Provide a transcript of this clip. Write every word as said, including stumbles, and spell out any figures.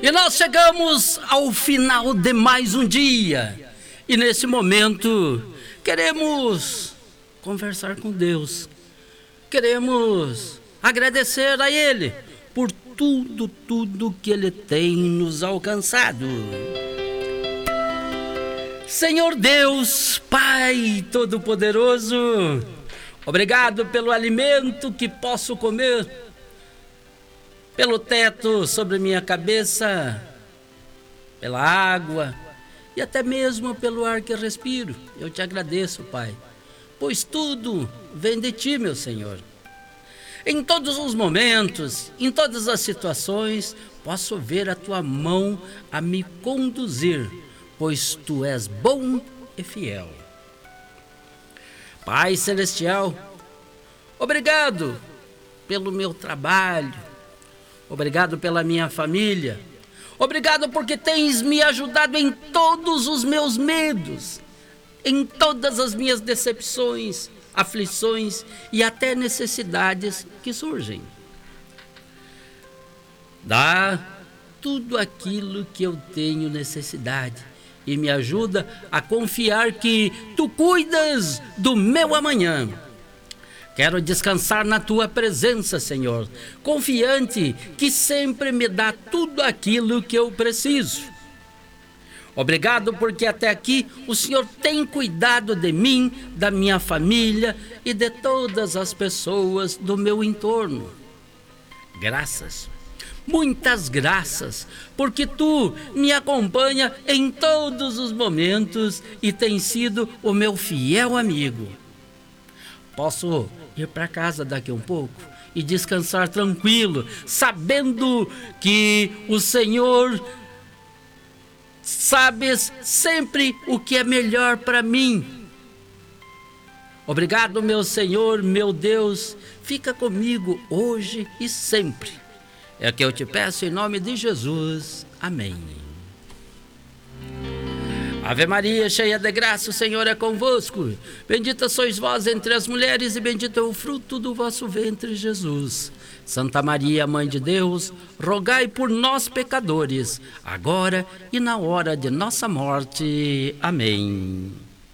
E nós chegamos ao final de mais um dia. E nesse momento, queremos conversar com Deus. Queremos agradecer a Ele por tudo, tudo que Ele tem nos alcançado. Senhor Deus, Pai Todo-Poderoso, obrigado pelo alimento que posso comer, pelo teto sobre minha cabeça, pela água e até mesmo pelo ar que respiro. Eu te agradeço, Pai, pois tudo vem de Ti, meu Senhor. Em todos os momentos, em todas as situações, posso ver a Tua mão a me conduzir, pois Tu és bom e fiel. Pai Celestial, obrigado pelo meu trabalho, obrigado pela minha família, obrigado porque tens me ajudado em todos os meus medos, em todas as minhas decepções, aflições e até necessidades que surgem. Dá tudo aquilo que eu tenho necessidade e me ajuda a confiar que Tu cuidas do meu amanhã. Quero descansar na Tua presença, Senhor, confiante que sempre me dá tudo aquilo que eu preciso. Obrigado porque até aqui o Senhor tem cuidado de mim, da minha família e de todas as pessoas do meu entorno. Graças, muitas graças, porque Tu me acompanha em todos os momentos e tem sido o meu fiel amigo. Posso ir para casa daqui um pouco e descansar tranquilo, sabendo que o Senhor sabes sempre o que é melhor para mim. Obrigado, meu Senhor, meu Deus, fica comigo hoje e sempre. É o que eu te peço em nome de Jesus. Amém. Ave Maria, cheia de graça, o Senhor é convosco. Bendita sois vós entre as mulheres e bendito é o fruto do vosso ventre, Jesus. Santa Maria, Mãe de Deus, rogai por nós, pecadores, agora e na hora de nossa morte. Amém.